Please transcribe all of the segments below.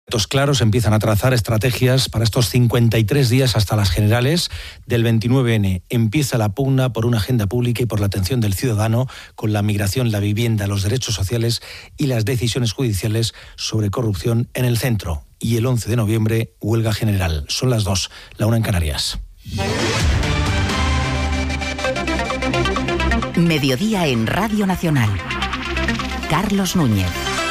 Claros empiezan a trazar estrategias para estos 53 días hasta las generales del 29N. Empieza la pugna por una agenda pública y por la atención del ciudadano con la migración, la vivienda, los derechos sociales y las decisiones judiciales sobre corrupción en el centro. Y el 11 de noviembre, huelga general. Son las 2, la 1 en Canarias. Mediodía en Radio Nacional. Carlos Núñez.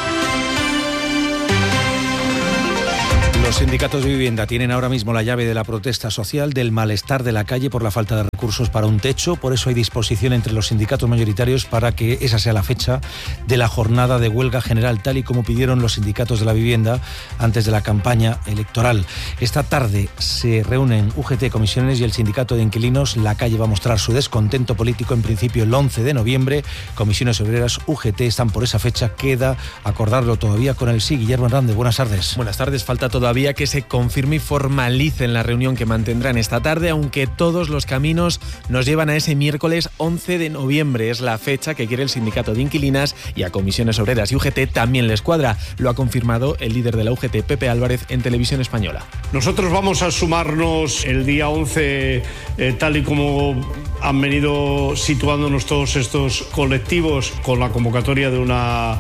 Los sindicatos de vivienda tienen ahora mismo la llave de la protesta social, del malestar de la calle por la falta de recursos para un techo. Por eso hay disposición entre los sindicatos mayoritarios para que esa sea la fecha de la jornada de huelga general, tal y como pidieron los sindicatos de la vivienda antes de la campaña electoral. Esta tarde se reúnen UGT, comisiones y el sindicato de inquilinos. La calle va a mostrar su descontento político en principio el 11 de noviembre. Comisiones obreras, UGT están por esa fecha. Queda acordarlo todavía con el sí. Guillermo Hernández, buenas tardes. Buenas tardes. Falta todavía que se confirme y formalice en la reunión que mantendrán esta tarde, aunque todos los caminos nos llevan a ese miércoles 11 de noviembre. Es la fecha que quiere el sindicato de inquilinas y a comisiones obreras y UGT también les cuadra. Lo ha confirmado el líder de la UGT, Pepe Álvarez, en Televisión Española. Nosotros vamos a sumarnos el día 11, tal y como han venido situándonos todos estos colectivos, con la convocatoria de una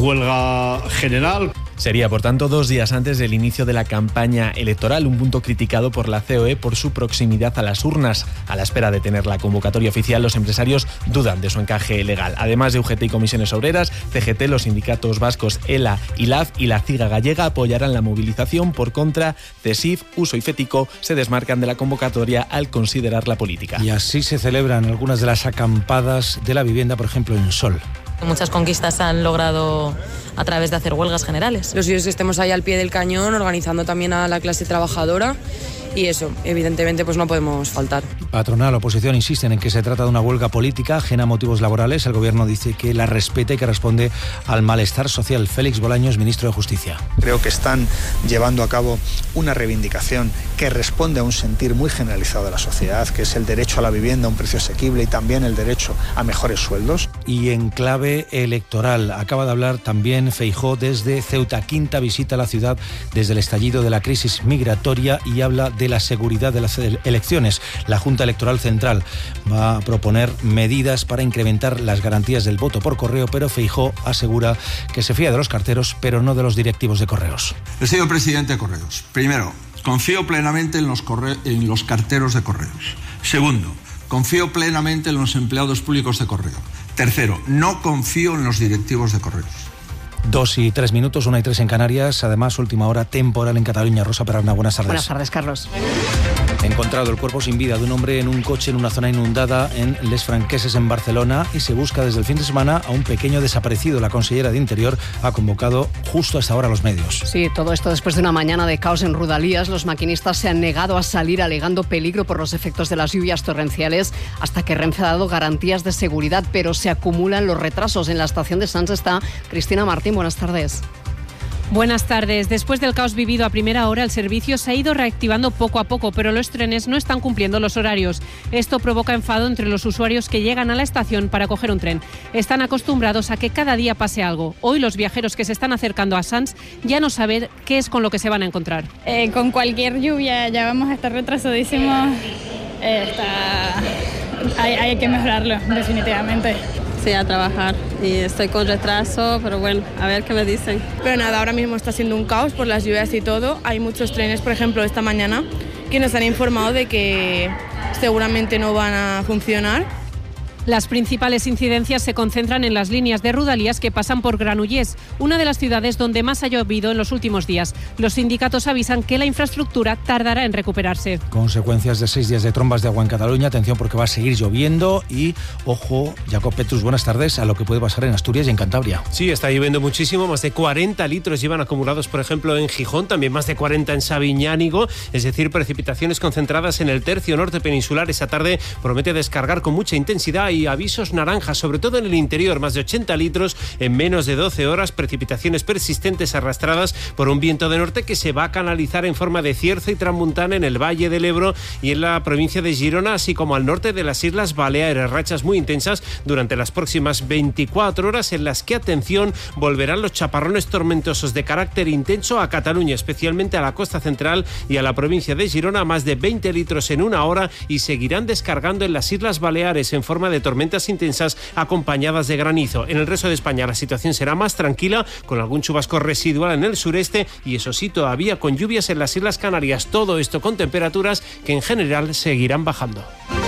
huelga general. Sería, por tanto, 2 días antes del inicio de la campaña electoral, un punto criticado por la COE por su proximidad a las urnas. A la espera de tener la convocatoria oficial, los empresarios dudan de su encaje legal. Además de UGT y comisiones obreras, CGT, los sindicatos vascos ELA y LAF y la CIGA gallega apoyarán la movilización. Por contra, CESIF, Uso y FETICO se desmarcan de la convocatoria al considerarla política. Y así se celebran algunas de las acampadas de la vivienda, por ejemplo, en Sol. Muchas conquistas se han logrado a través de hacer huelgas generales. Los suyos que estemos ahí al pie del cañón, organizando también a la clase trabajadora. Y eso, evidentemente, pues no podemos faltar. Patronal, oposición insisten en que se trata de una huelga política ajena a motivos laborales. El gobierno dice que la respeta y que responde al malestar social. Félix Bolaños, ministro de Justicia. Creo que están llevando a cabo una reivindicación que responde a un sentir muy generalizado de la sociedad, que es el derecho a la vivienda a un precio asequible y también el derecho a mejores sueldos. Y en clave electoral, acaba de hablar también Feijóo desde Ceuta. Quinta visita a la ciudad desde el estallido de la crisis migratoria y habla de la seguridad de las elecciones. La Junta Electoral Central va a proponer medidas para incrementar las garantías del voto por correo, pero Feijóo asegura que se fía de los carteros, pero no de los directivos de correos. He sido presidente de correos. Primero, confío plenamente en los carteros de correos. Segundo, confío plenamente en los empleados públicos de correo. Tercero, no confío en los directivos de correos. 2 y 3 minutos, 1 y 3 en Canarias. Además, última hora temporal en Cataluña. Rosa Perarna, buenas tardes. Buenas tardes, Carlos. Encontrado el cuerpo sin vida de un hombre en un coche en una zona inundada en Les Franqueses, en Barcelona, y se busca desde el fin de semana a un pequeño desaparecido. La consellera de Interior ha convocado justo a esta hora a los medios. Sí, todo esto después de una mañana de caos en Rodalías. Los maquinistas se han negado a salir alegando peligro por los efectos de las lluvias torrenciales, hasta que Renfe ha dado garantías de seguridad, pero se acumulan los retrasos. En la estación de Sants está Cristina Martín. Buenas tardes. Buenas tardes. Después del caos vivido a primera hora, el servicio se ha ido reactivando poco a poco, pero los trenes no están cumpliendo los horarios. Esto provoca enfado entre los usuarios que llegan a la estación para coger un tren. Están acostumbrados a que cada día pase algo. Hoy los viajeros que se están acercando a Sants ya no saben qué es con lo que se van a encontrar. Con cualquier lluvia ya vamos a estar retrasadísimos. Hay que mejorarlo, definitivamente. Sí, a trabajar y estoy con retraso, pero bueno, a ver qué me dicen. Pero nada, ahora mismo está siendo un caos por las lluvias y todo. Hay muchos trenes, por ejemplo, esta mañana, que nos han informado de que seguramente no van a funcionar. Las principales incidencias se concentran en las líneas de Rodalías que pasan por Granollers, una de las ciudades donde más ha llovido en los últimos días. Los sindicatos avisan que la infraestructura tardará en recuperarse. Consecuencias de 6 días de trombas de agua en Cataluña. Atención, porque va a seguir lloviendo y, ojo, Jacob Petrus, buenas tardes, a lo que puede pasar en Asturias y en Cantabria. Sí, está lloviendo muchísimo. Más de 40 litros llevan acumulados, por ejemplo, en Gijón. También más de 40 en Sabiñánigo. Es decir, precipitaciones concentradas en el tercio norte peninsular. Esa tarde promete descargar con mucha intensidad y hay avisos naranjas, sobre todo en el interior, más de 80 litros en menos de 12 horas, precipitaciones persistentes arrastradas por un viento de norte que se va a canalizar en forma de cierzo y tramuntana en el Valle del Ebro y en la provincia de Girona, así como al norte de las Islas Baleares. Rachas muy intensas durante las próximas 24 horas en las que, atención, volverán los chaparrones tormentosos de carácter intenso a Cataluña, especialmente a la costa central y a la provincia de Girona, más de 20 litros en una hora, y seguirán descargando en las Islas Baleares en forma de tormentas intensas acompañadas de granizo. En el resto de España la situación será más tranquila, con algún chubasco residual en el sureste y, eso sí, todavía con lluvias en las Islas Canarias. Todo esto con temperaturas que en general seguirán bajando.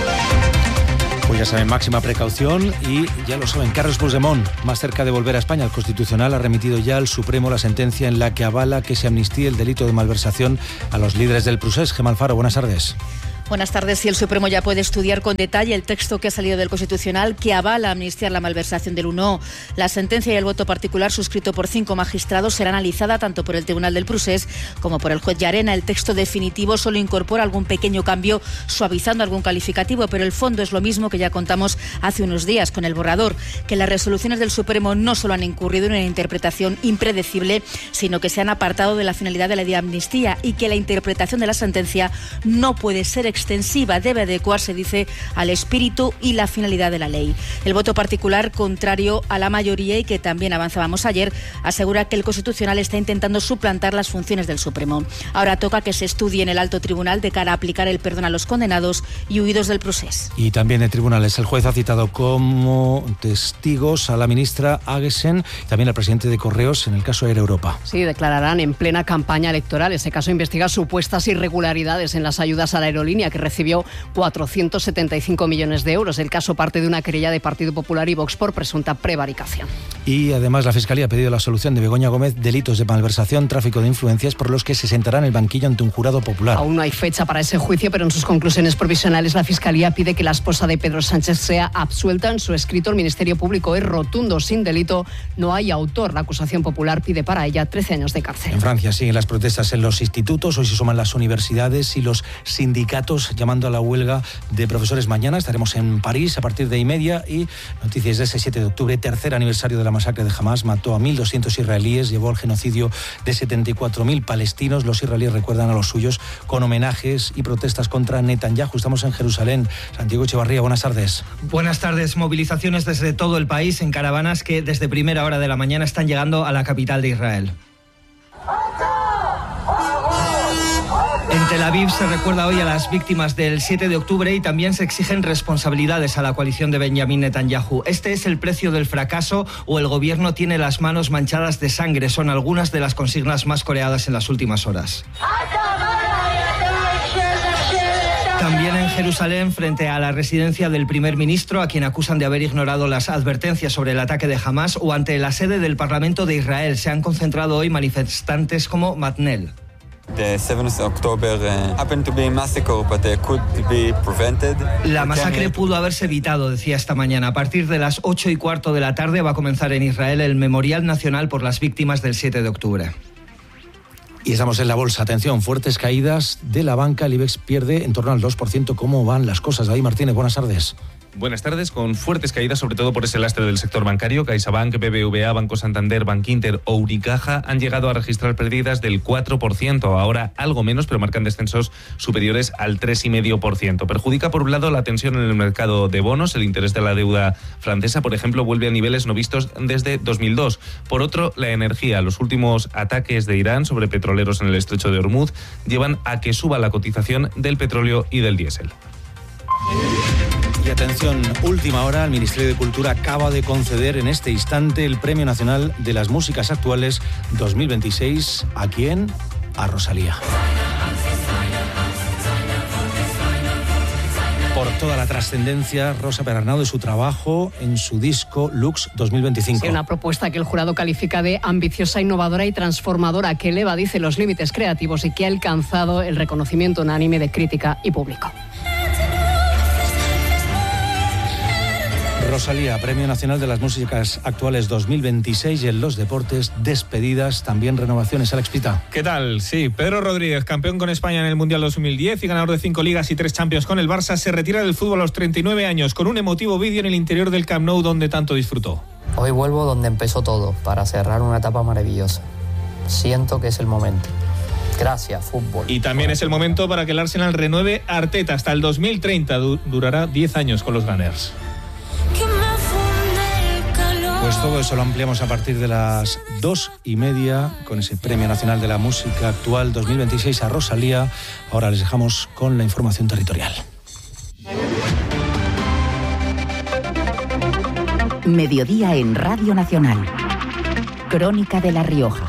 Pues ya saben, máxima precaución y ya lo saben, Carles Puigdemont, más cerca de volver a España. El Constitucional ha remitido ya al Supremo la sentencia en la que avala que se amnistíe el delito de malversación a los líderes del Procés. Gemma Alfaro, buenas tardes. Buenas tardes. Y el Supremo ya puede estudiar con detalle el texto que ha salido del Constitucional que avala amnistiar la malversación del 1O. La sentencia y el voto particular suscrito por 5 magistrados será analizada tanto por el Tribunal del Procés como por el juez Llarena. El texto definitivo solo incorpora algún pequeño cambio, suavizando algún calificativo, pero el fondo es lo mismo que ya contamos hace unos días con el borrador, que las resoluciones del Supremo no solo han incurrido en una interpretación impredecible, sino que se han apartado de la finalidad de la ley de amnistía y que la interpretación de la sentencia no puede ser extensiva, debe adecuarse, dice, al espíritu y la finalidad de la ley. El voto particular, contrario a la mayoría y que también avanzábamos ayer, asegura que el Constitucional está intentando suplantar las funciones del Supremo. Ahora toca que se estudie en el alto tribunal de cara a aplicar el perdón a los condenados y huidos del procés. Y también en tribunales el juez ha citado como testigos a la ministra Aguesen y también al presidente de Correos en el caso Air Europa. Sí, declararán en plena campaña electoral. Ese caso investiga supuestas irregularidades en las ayudas a la aerolínea, que recibió 475 millones de euros. El caso parte de una querella de Partido Popular y Vox por presunta prevaricación. Y además la Fiscalía ha pedido la absolución de Begoña Gómez, delitos de malversación, tráfico de influencias, por los que se sentará en el banquillo ante un jurado popular. Aún no hay fecha para ese juicio, pero en sus conclusiones provisionales la Fiscalía pide que la esposa de Pedro Sánchez sea absuelta. En su escrito el Ministerio Público es rotundo: sin delito no hay autor. La acusación popular pide para ella 13 años de cárcel. En Francia siguen las protestas en los institutos. Hoy se suman las universidades y los sindicatos llamando a la huelga de profesores. Mañana estaremos en París a partir de 1:30. Y noticias de ese 7 de octubre, tercer aniversario de la masacre de Hamás. Mató a 1.200 israelíes, llevó al genocidio de 74.000 palestinos. Los israelíes recuerdan a los suyos con homenajes y protestas contra Netanyahu. Estamos en Jerusalén. Santiago Echevarría, buenas tardes. Buenas tardes. Movilizaciones desde todo el país en caravanas que desde primera hora de la mañana están llegando a la capital de Israel. En Tel Aviv se recuerda hoy a las víctimas del 7 de octubre y también se exigen responsabilidades a la coalición de Benjamin Netanyahu. Este es el precio del fracaso o el gobierno tiene las manos manchadas de sangre. Son algunas de las consignas más coreadas en las últimas horas. También en Jerusalén, frente a la residencia del primer ministro, a quien acusan de haber ignorado las advertencias sobre el ataque de Hamás, o ante la sede del Parlamento de Israel, se han concentrado hoy manifestantes como Matnel. La masacre pudo haberse evitado, decía esta mañana. A partir de las 8:15 de la tarde va a comenzar en Israel el Memorial Nacional por las víctimas del 7 de octubre. Y estamos en la bolsa. Atención, fuertes caídas de la banca. El IBEX pierde en torno al 2%. ¿Cómo van las cosas? David Martínez, buenas tardes. Buenas tardes, con fuertes caídas, sobre todo por ese lastre del sector bancario. CaixaBank, BBVA, Banco Santander, Bankinter o Unicaja han llegado a registrar pérdidas del 4%, ahora algo menos, pero marcan descensos superiores al 3,5%. Perjudica, por un lado, la tensión en el mercado de bonos. El interés de la deuda francesa, por ejemplo, vuelve a niveles no vistos desde 2002. Por otro, la energía. Los últimos ataques de Irán sobre petroleros en el estrecho de Hormuz llevan a que suba la cotización del petróleo y del diésel. Y atención, última hora, el Ministerio de Cultura acaba de conceder en este instante el Premio Nacional de las Músicas Actuales 2026. ¿A quién? A Rosalía. Por toda la trascendencia, Rosa Perarnau, de su trabajo en su disco Lux 2025. Sí, una propuesta que el jurado califica de ambiciosa, innovadora y transformadora, que eleva, dice, los límites creativos y que ha alcanzado el reconocimiento unánime de crítica y público. Rosalía, Premio Nacional de las Músicas Actuales 2026, y en los deportes, despedidas, también renovaciones. Alex Pita. ¿Qué tal? Sí, Pedro Rodríguez, campeón con España en el Mundial 2010 y ganador de 5 ligas y 3 Champions con el Barça, se retira del fútbol a los 39 años con un emotivo vídeo en el interior del Camp Nou donde tanto disfrutó. Hoy vuelvo donde empezó todo, para cerrar una etapa maravillosa. Siento que es el momento. Gracias, fútbol. Y también es el momento para que el Arsenal renueve a Arteta hasta el 2030. Durará 10 años con los Gunners. Pues todo eso lo ampliamos a partir de las 2:30 con ese Premio Nacional de la Música Actual 2026 a Rosalía. Ahora les dejamos con la información territorial. Mediodía en Radio Nacional. Crónica de La Rioja.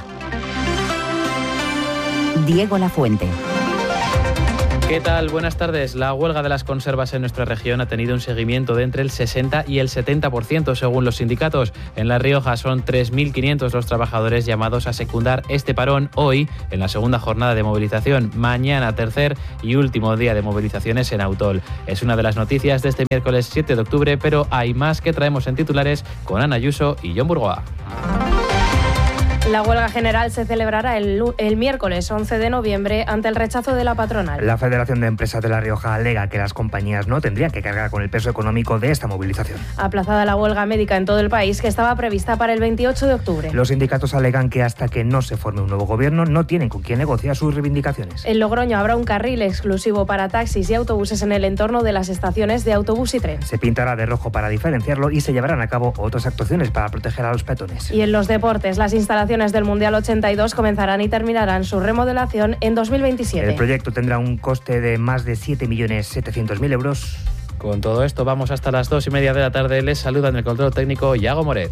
Diego Lafuente. ¿Qué tal? Buenas tardes. La huelga de las conservas en nuestra región ha tenido un seguimiento de entre el 60 y el 70% según los sindicatos. En La Rioja son 3.500 los trabajadores llamados a secundar este parón hoy en la segunda jornada de movilización. Mañana tercer y último día de movilizaciones en Autol. Es una de las noticias de este miércoles 7 de octubre, pero hay más que traemos en titulares con Ana Ayuso y John Burgoa. La huelga general se celebrará el miércoles 11 de noviembre ante el rechazo de la patronal. La Federación de Empresas de La Rioja alega que las compañías no tendrían que cargar con el peso económico de esta movilización. Aplazada la huelga médica en todo el país, que estaba prevista para el 28 de octubre. Los sindicatos alegan que hasta que no se forme un nuevo gobierno no tienen con quién negociar sus reivindicaciones. En Logroño habrá un carril exclusivo para taxis y autobuses en el entorno de las estaciones de autobús y tren. Se pintará de rojo para diferenciarlo y se llevarán a cabo otras actuaciones para proteger a los peatones. Y en los deportes, las instalaciones del Mundial 82 comenzarán y terminarán su remodelación en 2027. El proyecto tendrá un coste de más de 7.700.000 euros. Con todo esto vamos hasta las 2:30 de la tarde. Les saluda en el control técnico Iago Moret.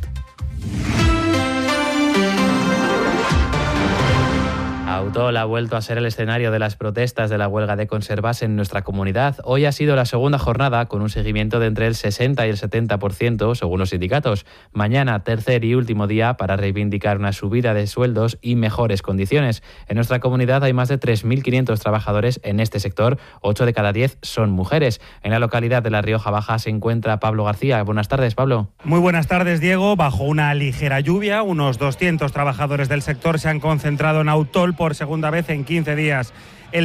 Autol ha vuelto a ser el escenario de las protestas de la huelga de conservas en nuestra comunidad. Hoy ha sido la segunda jornada con un seguimiento de entre el 60 y el 70% según los sindicatos. Mañana, tercer y último día para reivindicar una subida de sueldos y mejores condiciones. En nuestra comunidad hay más de 3.500 trabajadores en este sector, 8 de cada 10 son mujeres. En la localidad de La Rioja Baja se encuentra Pablo García. Buenas tardes, Pablo. Muy buenas tardes, Diego. Bajo una ligera lluvia, unos 200 trabajadores del sector se han concentrado en Autol por segunda vez en 15 días. El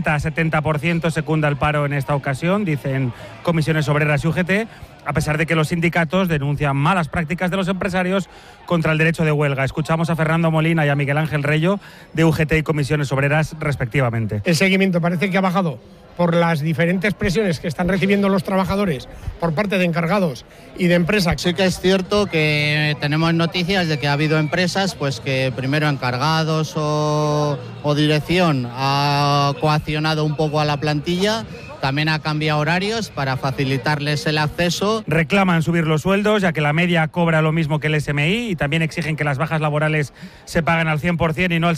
60-70% secunda el paro en esta ocasión, dicen comisiones obreras y UGT, a pesar de que los sindicatos denuncian malas prácticas de los empresarios contra el derecho de huelga. Escuchamos a Fernando Molina y a Miguel Ángel Reyo, de UGT y comisiones obreras respectivamente. El seguimiento parece que ha bajado por las diferentes presiones que están recibiendo los trabajadores por parte de encargados y de empresas. Sí que es cierto que tenemos noticias de que ha habido empresas pues que primero encargados o dirección ha coaccionado un poco a la plantilla. También ha cambiado horarios para facilitarles el acceso. Reclaman subir los sueldos, ya que la media cobra lo mismo que el SMI, y también exigen que las bajas laborales se paguen al 100% y no al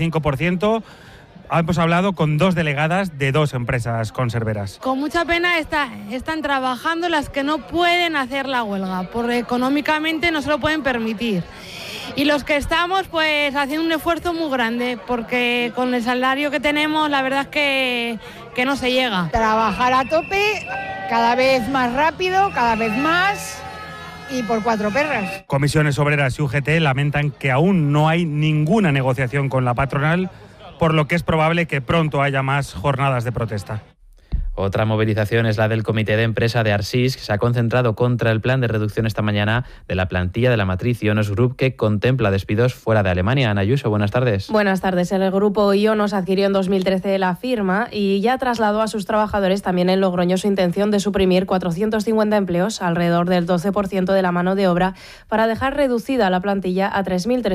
75%. Hemos hablado con 2 delegadas de 2 empresas conserveras. Con mucha pena están trabajando las que no pueden hacer la huelga, porque económicamente no se lo pueden permitir. Y los que estamos pues haciendo un esfuerzo muy grande, porque con el salario que tenemos la verdad es que no se llega. Trabajar a tope, cada vez más rápido, cada vez más y por 4 perras. Comisiones obreras y UGT lamentan que aún no hay ninguna negociación con la patronal, por lo que es probable que pronto haya más jornadas de protesta. Otra movilización es la del Comité de Empresa de Arsys, que se ha concentrado contra el plan de reducción esta mañana de la plantilla de la matriz Ionos Group, que contempla despidos fuera de Alemania. Ana Ayuso, buenas tardes. Buenas tardes. El grupo Ionos adquirió en 2013 la firma y ya trasladó a sus trabajadores también en Logroño su intención de suprimir 450 empleos, alrededor del 12% de la mano de obra, para dejar reducida la plantilla a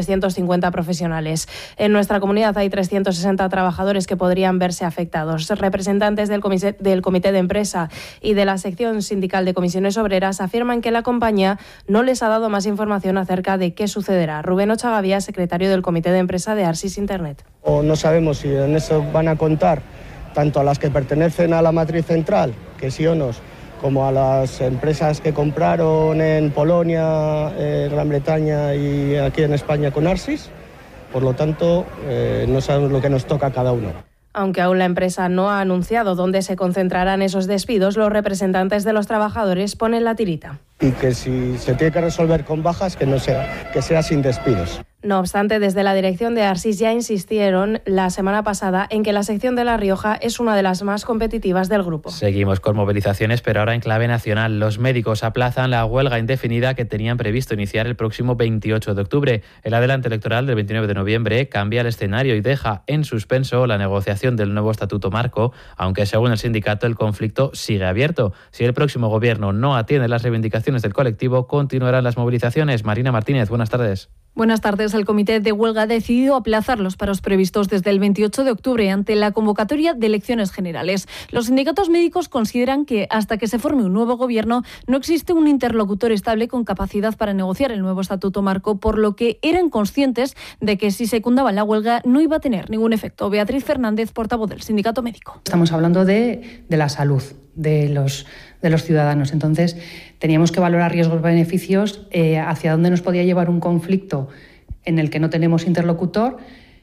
3.350 profesionales. En nuestra comunidad hay 360 trabajadores que podrían verse afectados. Representantes del Comité de Empresa y de la sección sindical de comisiones obreras afirman que la compañía no les ha dado más información acerca de qué sucederá. Rubén Ochagavía, secretario del Comité de Empresa de Arsys Internet. No sabemos si en eso van a contar tanto a las que pertenecen a la matriz central, que es Ionos, como a las empresas que compraron en Polonia, Gran Bretaña y aquí en España con Arsys. Por lo tanto, no sabemos lo que nos toca a cada uno. Aunque aún la empresa no ha anunciado dónde se concentrarán esos despidos, los representantes de los trabajadores ponen la tirita. y que si se tiene que resolver con bajas, que sea sin despidos. No obstante, desde la dirección de Arsys ya insistieron la semana pasada en que la sección de La Rioja es una de las más competitivas del grupo. Seguimos con movilizaciones, pero ahora en clave nacional. Los médicos aplazan la huelga indefinida que tenían previsto iniciar el próximo 28 de octubre. El adelanto electoral del 29 de noviembre cambia el escenario y deja en suspenso la negociación del nuevo estatuto marco, aunque según el sindicato el conflicto sigue abierto. Si el próximo gobierno no atiende las reivindicaciones del colectivo, continuarán las movilizaciones. Marina Martínez, buenas tardes. Buenas tardes. El comité de huelga ha decidido aplazar los paros previstos desde el 28 de octubre ante la convocatoria de elecciones generales. Los sindicatos médicos consideran que hasta que se forme un nuevo gobierno no existe un interlocutor estable con capacidad para negociar el nuevo estatuto marco, por lo que eran conscientes de que si secundaban la huelga no iba a tener ningún efecto. Beatriz Fernández, portavoz del sindicato médico. Estamos hablando de la salud de los ciudadanos. Entonces, teníamos que valorar riesgos-beneficios, hacia dónde nos podía llevar un conflicto en el que no tenemos interlocutor.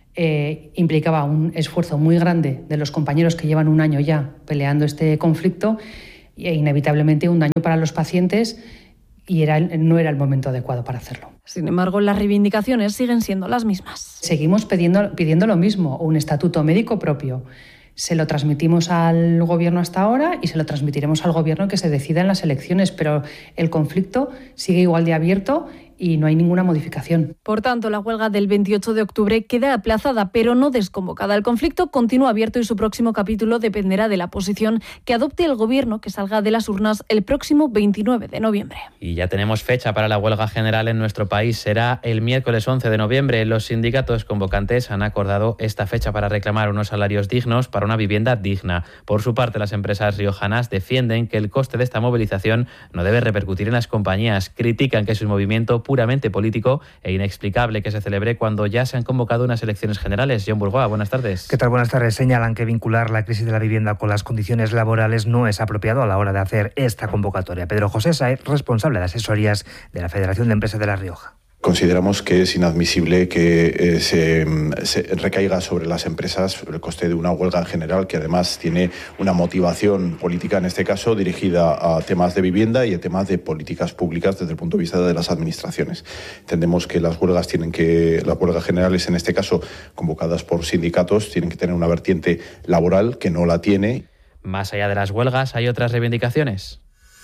Implicaba un esfuerzo muy grande de los compañeros que llevan un año ya peleando este conflicto e inevitablemente un daño para los pacientes, y no era el momento adecuado para hacerlo. Sin embargo, las reivindicaciones siguen siendo las mismas. Seguimos pidiendo lo mismo, un estatuto médico propio. Se lo transmitimos al Gobierno hasta ahora y se lo transmitiremos al Gobierno que se decida en las elecciones, pero el conflicto sigue igual de abierto y no hay ninguna modificación. Por tanto, la huelga del 28 de octubre queda aplazada, pero no desconvocada. El conflicto continúa abierto y su próximo capítulo dependerá de la posición que adopte el Gobierno, que salga de las urnas el próximo 29 de noviembre. Y ya tenemos fecha para la huelga general en nuestro país. Será el miércoles 11 de noviembre. Los sindicatos convocantes han acordado esta fecha para reclamar unos salarios dignos para una vivienda digna. Por su parte, las empresas riojanas defienden que el coste de esta movilización no debe repercutir en las compañías. Critican que es un movimiento puramente político e inexplicable que se celebre cuando ya se han convocado unas elecciones generales. John Burgoa, buenas tardes. ¿Qué tal? Buenas tardes. Señalan que vincular la crisis de la vivienda con las condiciones laborales no es apropiado a la hora de hacer esta convocatoria. Pedro José Saez, responsable de asesorías de la Federación de Empresas de La Rioja. Consideramos que es inadmisible que se recaiga sobre las empresas el coste de una huelga en general, que además tiene una motivación política, en este caso dirigida a temas de vivienda y a temas de políticas públicas desde el punto de vista de las administraciones. Entendemos que las huelgas generales, en este caso convocadas por sindicatos, tienen que tener una vertiente laboral que no la tiene. Más allá de las huelgas, ¿hay otras reivindicaciones?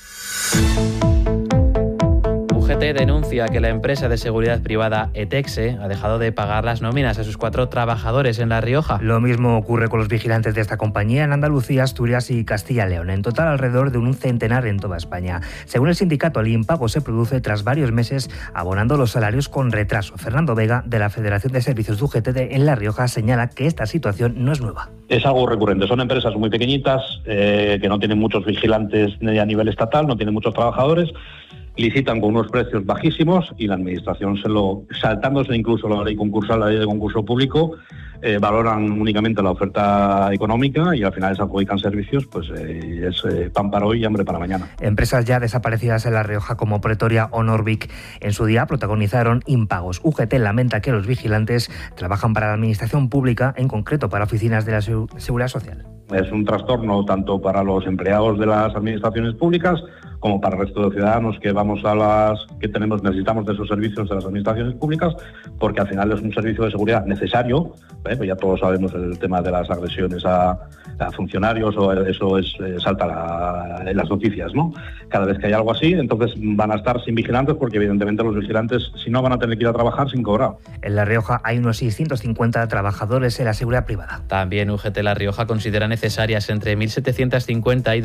UGT denuncia que la empresa de seguridad privada Etexe ha dejado de pagar las nóminas a sus 4 trabajadores en La Rioja. Lo mismo ocurre con los vigilantes de esta compañía en Andalucía, Asturias y Castilla y León. En total, alrededor de un centenar en toda España. Según el sindicato, el impago se produce tras varios meses abonando los salarios con retraso. Fernando Vega, de la Federación de Servicios de UGT en La Rioja, señala que esta situación no es nueva. Es algo recurrente. Son empresas muy pequeñitas que no tienen muchos vigilantes a nivel estatal, no tienen muchos trabajadores. Licitan con unos precios bajísimos y la administración, saltándose incluso la ley concursal, la ley de concurso público, valoran únicamente la oferta económica y al final se adjudican servicios, pues es pan para hoy y hambre para mañana. Empresas ya desaparecidas en La Rioja como Pretoria o Norvic en su día protagonizaron impagos. UGT lamenta que los vigilantes trabajan para la administración pública, en concreto para oficinas de la Seguridad Social. Es un trastorno tanto para los empleados de las administraciones públicas como para el resto de ciudadanos que necesitamos de esos servicios de las administraciones públicas, porque al final es un servicio de seguridad necesario. Pues ya todos sabemos el tema de las agresiones a funcionarios, o eso salta en las noticias, ¿no? Cada vez que hay algo así, entonces van a estar sin vigilantes, porque evidentemente los vigilantes, si no, van a tener que ir a trabajar sin cobrar. En La Rioja hay unos 650 trabajadores en la seguridad privada. También UGT La Rioja considera necesarias entre 1.750 y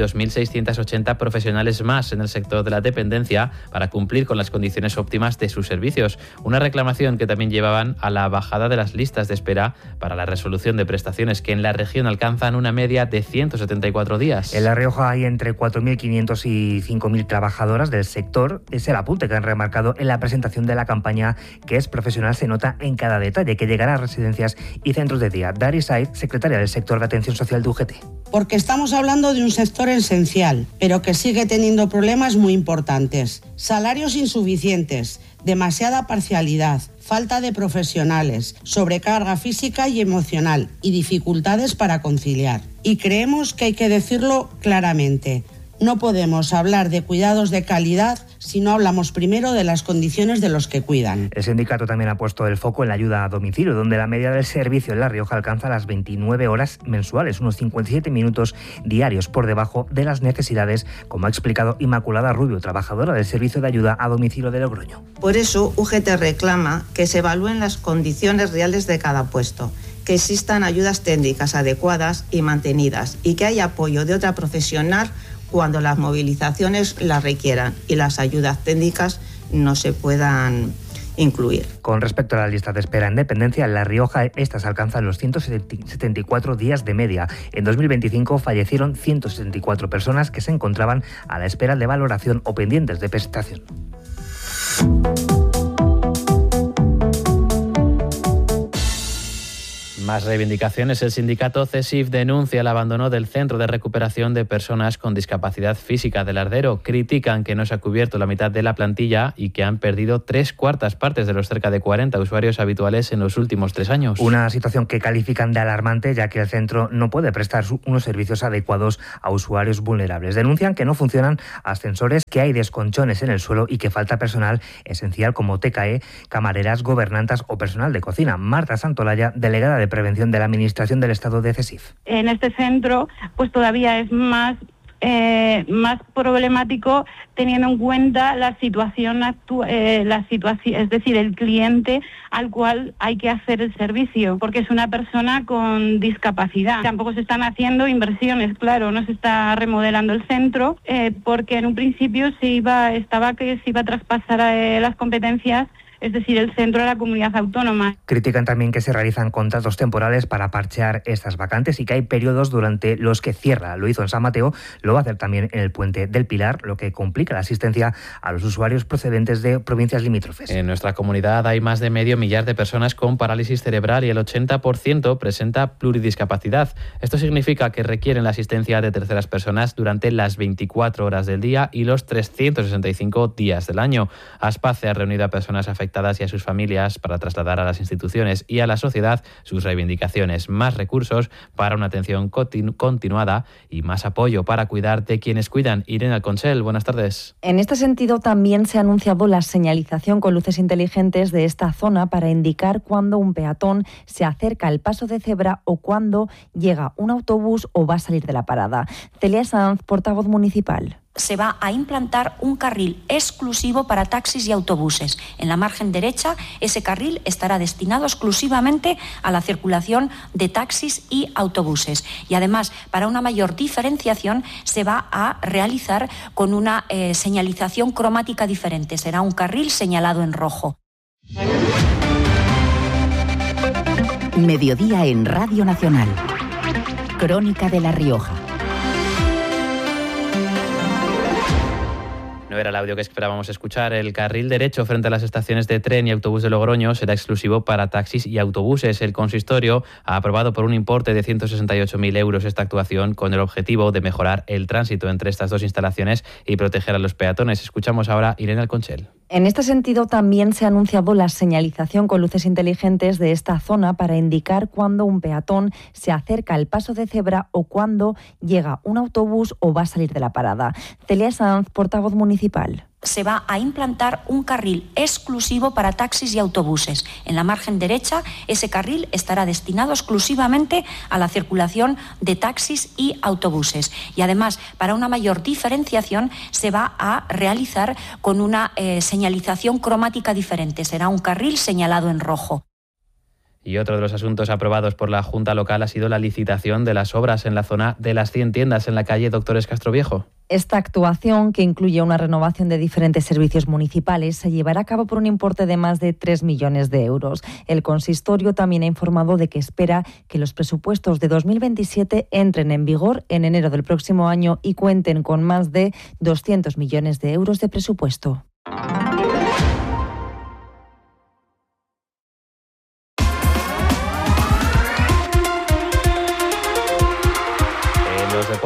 2.680 profesionales más en el sector de la dependencia para cumplir con las condiciones óptimas de sus servicios. Una reclamación que también llevaban a la bajada de las listas de espera para la resolución de prestaciones, que en la región alcanzan una media de 174 días. En La Rioja hay entre 4.500 y 5.000 trabajadoras del sector. Es el apunte que han remarcado en la presentación de la campaña, que es profesional, se nota en cada detalle, que llegará a residencias y centros de día. Dari Said, secretaria del sector de atención social de UGT. Porque estamos hablando de un sector esencial, pero que sigue teniendo problemas muy importantes. Salarios insuficientes, demasiada parcialidad, falta de profesionales, sobrecarga física y emocional y dificultades para conciliar. Y creemos que hay que decirlo claramente. No podemos hablar de cuidados de calidad si no hablamos primero de las condiciones de los que cuidan. El sindicato también ha puesto el foco en la ayuda a domicilio, donde la media del servicio en La Rioja alcanza las 29 horas mensuales, unos 57 minutos diarios por debajo de las necesidades, como ha explicado Inmaculada Rubio, trabajadora del servicio de ayuda a domicilio de Logroño. Por eso, UGT reclama que se evalúen las condiciones reales de cada puesto, que existan ayudas técnicas adecuadas y mantenidas y que haya apoyo de otra profesional cuando las movilizaciones las requieran y las ayudas técnicas no se puedan incluir. Con respecto a la lista de espera en dependencia, en La Rioja estas alcanzan los 174 días de media. En 2025 fallecieron 174 personas que se encontraban a la espera de valoración o pendientes de prestación. Más reivindicaciones. El sindicato CESIF denuncia el abandono del Centro de Recuperación de Personas con Discapacidad Física del Ardero. Critican que no se ha cubierto la mitad de la plantilla y que han perdido 3/4 partes de los cerca de 40 usuarios habituales en los últimos 3 años. Una situación que califican de alarmante, ya que el centro no puede prestar unos servicios adecuados a usuarios vulnerables. Denuncian que no funcionan ascensores, que hay desconchones en el suelo y que falta personal esencial como TKE, camareras, gobernantas o personal de cocina. Marta Santolaya, delegada de Prevención de la Administración del Estado de CESIF. En este centro, pues todavía es más problemático teniendo en cuenta la situación es decir, el cliente al cual hay que hacer el servicio, porque es una persona con discapacidad. Tampoco se están haciendo inversiones, claro, no se está remodelando el centro, porque en un principio se iba a traspasar las competencias, es decir, el centro de la comunidad autónoma. Critican también que se realizan contratos temporales para parchear estas vacantes y que hay periodos durante los que cierra. Lo hizo en San Mateo, lo va a hacer también en el Puente del Pilar, lo que complica la asistencia a los usuarios procedentes de provincias limítrofes. En nuestra comunidad hay más de 500.000 de personas con parálisis cerebral y el 80% presenta pluridiscapacidad. Esto significa que requieren la asistencia de terceras personas durante las 24 horas del día y los 365 días del año. Aspace ha reunido a personas afectadas y a sus familias para trasladar a las instituciones y a la sociedad sus reivindicaciones, más recursos para una atención continuada y más apoyo para cuidar de quienes cuidan. Irene Alconchel, buenas tardes. En este sentido, también se ha anunciado la señalización con luces inteligentes de esta zona para indicar cuando un peatón se acerca al paso de cebra o cuando llega un autobús o va a salir de la parada. Celia Sanz, portavoz municipal. Se va a implantar un carril exclusivo para taxis y autobuses. En la margen derecha, ese carril estará destinado exclusivamente a la circulación de taxis y autobuses. Y además, para una mayor diferenciación, se va a realizar con una señalización cromática diferente. Será un carril señalado en rojo. Mediodía en Radio Nacional. Crónica de La Rioja. No era el audio que esperábamos escuchar. El carril derecho frente a las estaciones de tren y autobús de Logroño será exclusivo para taxis y autobuses. El consistorio ha aprobado por un importe de 168.000 euros esta actuación con el objetivo de mejorar el tránsito entre estas dos instalaciones y proteger a los peatones. Escuchamos ahora a Irene Alconchel. En este sentido, también se ha anunciado la señalización con luces inteligentes de esta zona para indicar cuando un peatón se acerca al paso de cebra o cuando llega un autobús o va a salir de la parada. Celia Sanz, portavoz municipal. Se va a implantar un carril exclusivo para taxis y autobuses. En la margen derecha, ese carril estará destinado exclusivamente a la circulación de taxis y autobuses. Y además, para una mayor diferenciación, se va a realizar con una señalización cromática diferente. Será un carril señalado en rojo. Y otro de los asuntos aprobados por la Junta Local ha sido la licitación de las obras en la zona de las 100 tiendas en la calle Doctores Castroviejo. Esta actuación, que incluye una renovación de diferentes servicios municipales, se llevará a cabo por un importe de más de 3 millones de euros. El consistorio también ha informado de que espera que los presupuestos de 2027 entren en vigor en enero del próximo año y cuenten con más de 200 millones de euros de presupuesto.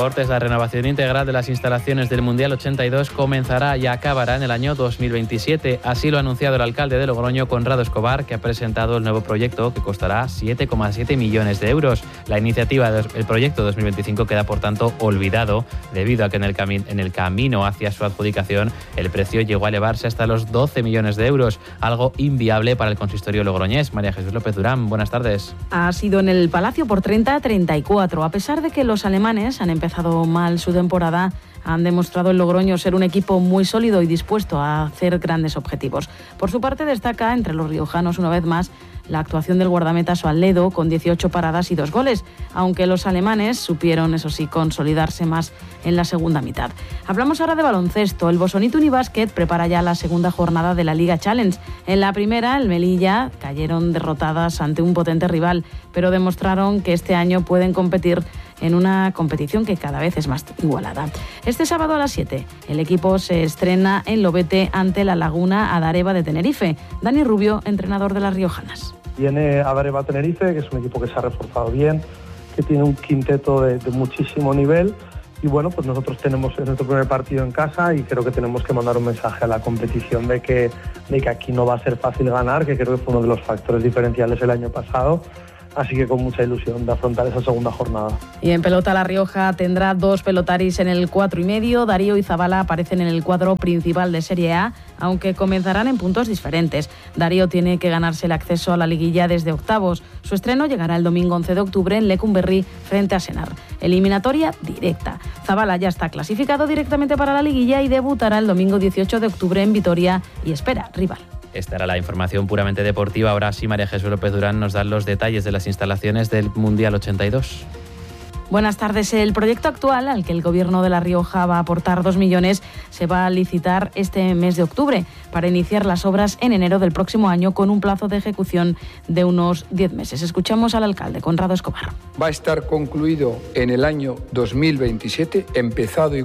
deportes, la renovación integral de las instalaciones del Mundial 82 comenzará y acabará en el año 2027. Así lo ha anunciado el alcalde de Logroño, Conrado Escobar, que ha presentado el nuevo proyecto que costará 7,7 millones de euros. La iniciativa del proyecto 2025 queda, por tanto, olvidado debido a que en el camino hacia su adjudicación el precio llegó a elevarse hasta los 12 millones de euros, algo inviable para el consistorio logroñés. María Jesús López Durán, buenas tardes. Ha sido en el Palacio por 30-34. A pesar de que los alemanes han empezado mal su temporada, han demostrado en Logroño ser un equipo muy sólido y dispuesto a hacer grandes objetivos. Por su parte, destaca entre los riojanos una vez más la actuación del guardameta Soalledo, con 18 paradas y 2 goles, aunque los alemanes supieron, eso sí, consolidarse más en la segunda mitad. Hablamos ahora de baloncesto. El Bosonito Unibásquet prepara ya la segunda jornada de la Liga Challenge. En la primera, el Melilla cayeron derrotadas ante un potente rival, pero demostraron que este año pueden competir en una competición que cada vez es más igualada. Este sábado a las 7, el equipo se estrena en Lobete ante la Laguna Adareva de Tenerife. Dani Rubio, entrenador de las riojanas. Viene Adareva Tenerife, que es un equipo que se ha reforzado bien, que tiene un quinteto de muchísimo nivel. Y bueno, pues nosotros tenemos nuestro primer partido en casa y creo que tenemos que mandar un mensaje a la competición de que aquí no va a ser fácil ganar, que creo que fue uno de los factores diferenciales el año pasado. Así que con mucha ilusión de afrontar esa segunda jornada. Y en pelota, La Rioja tendrá 2 pelotaris en el 4,5. Darío y Zabala aparecen en el cuadro principal de Serie A, aunque comenzarán en puntos diferentes. Darío tiene que ganarse el acceso a la liguilla desde octavos. Su estreno llegará el domingo 11 de octubre en Lecumberri frente a Senar. Eliminatoria directa. Zabala ya está clasificado directamente para la liguilla y debutará el domingo 18 de octubre en Vitoria y espera rival. Esta era la información puramente deportiva. Ahora sí, María Jesús López Durán nos da los detalles de las instalaciones del Mundial 82. Buenas tardes. El proyecto actual, al que el Gobierno de La Rioja va a aportar 2 millones, se va a licitar este mes de octubre para iniciar las obras en enero del próximo año, con un plazo de ejecución de unos 10 meses. Escuchamos al alcalde, Conrado Escobar. Va a estar concluido en el año 2027, empezado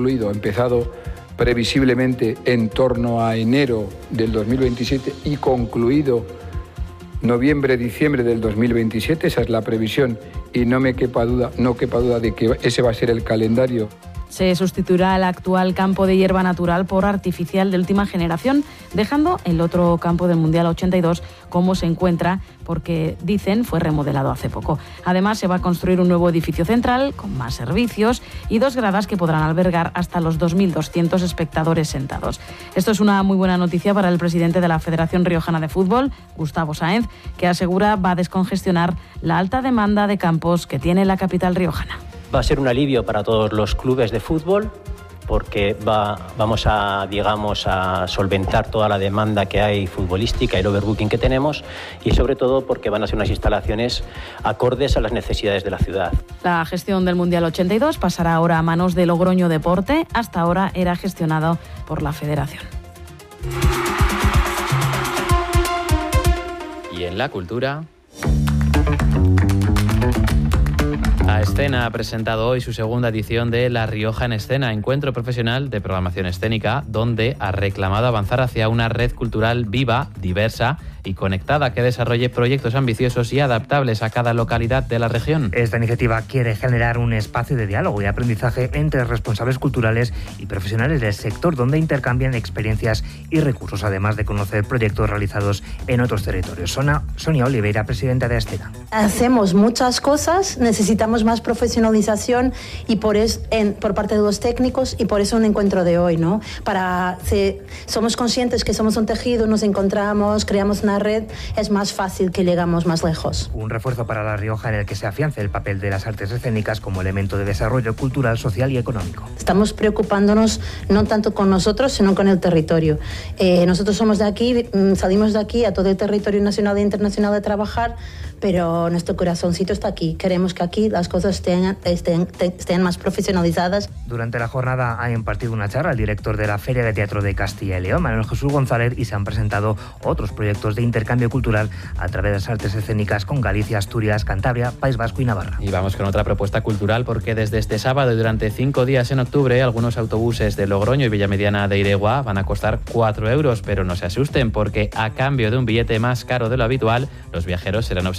previsiblemente en torno a enero del 2027 y concluido noviembre-diciembre del 2027, esa es la previsión y no quepa duda de que ese va a ser el calendario. Se sustituirá el actual campo de hierba natural por artificial de última generación, dejando el otro campo del Mundial 82 como se encuentra, porque, dicen, fue remodelado hace poco. Además, se va a construir un nuevo edificio central con más servicios y 2 gradas que podrán albergar hasta los 2.200 espectadores sentados. Esto es una muy buena noticia para el presidente de la Federación Riojana de Fútbol, Gustavo Sáenz, que asegura va a descongestionar la alta demanda de campos que tiene la capital riojana. Va a ser un alivio para todos los clubes de fútbol porque vamos a solventar toda la demanda que hay futbolística y el overbooking que tenemos, y sobre todo porque van a ser unas instalaciones acordes a las necesidades de la ciudad. La gestión del Mundial 82 pasará ahora a manos de Logroño Deporte. Hasta ahora era gestionado por la Federación. Y en la cultura, La Escena ha presentado hoy su segunda edición de La Rioja en Escena, encuentro profesional de programación escénica, donde ha reclamado avanzar hacia una red cultural viva, diversa y conectada que desarrolle proyectos ambiciosos y adaptables a cada localidad de la región. Esta iniciativa quiere generar un espacio de diálogo y aprendizaje entre responsables culturales y profesionales del sector, donde intercambian experiencias y recursos, además de conocer proyectos realizados en otros territorios. Sonia Oliveira, presidenta de Escena. Hacemos muchas cosas, necesitamos más profesionalización y por parte de los técnicos, y por eso un encuentro de hoy, ¿no? Somos conscientes que somos un tejido, nos encontramos, creamos una red, es más fácil que llegamos más lejos. Un refuerzo para La Rioja en el que se afiance el papel de las artes escénicas como elemento de desarrollo cultural, social y económico. Estamos preocupándonos no tanto con nosotros, sino con el territorio. Nosotros somos de aquí, salimos de aquí a todo el territorio nacional e internacional a trabajar, pero nuestro corazoncito está aquí. Queremos que aquí las cosas estén más profesionalizadas. Durante la jornada ha impartido una charla el director de la Feria de Teatro de Castilla y León, Manuel Jesús González, y se han presentado otros proyectos de intercambio cultural a través de las artes escénicas con Galicia, Asturias, Cantabria, País Vasco y Navarra. Y vamos con otra propuesta cultural, porque desde este sábado y durante 5 días en octubre, algunos autobuses de Logroño y Villamediana de Iregua van a costar 4 euros, pero no se asusten, porque a cambio de un billete más caro de lo habitual, los viajeros serán obsequiados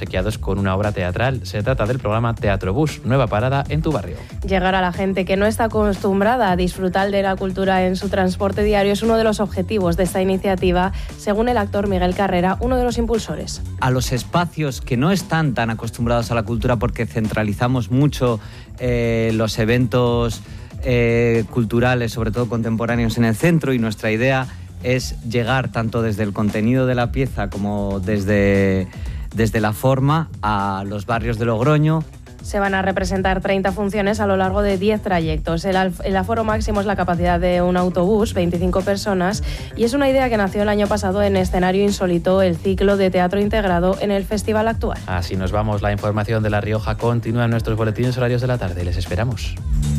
obsequiados con una obra teatral. Se trata del programa Teatrobús, nueva parada en tu barrio. Llegar a la gente que no está acostumbrada a disfrutar de la cultura en su transporte diario es uno de los objetivos de esta iniciativa, según el actor Miguel Carrera, uno de los impulsores. A los espacios que no están tan acostumbrados a la cultura, porque centralizamos mucho los eventos culturales, sobre todo contemporáneos, en el centro, y nuestra idea es llegar tanto desde el contenido de la pieza como desde la forma a los barrios de Logroño. Se van a representar 30 funciones a lo largo de 10 trayectos. El aforo máximo es la capacidad de un autobús, 25 personas, y es una idea que nació el año pasado en Escenario Insólito, el ciclo de teatro integrado en el festival actual. Así nos vamos. La información de La Rioja continúa en nuestros boletines horarios de la tarde. Les esperamos.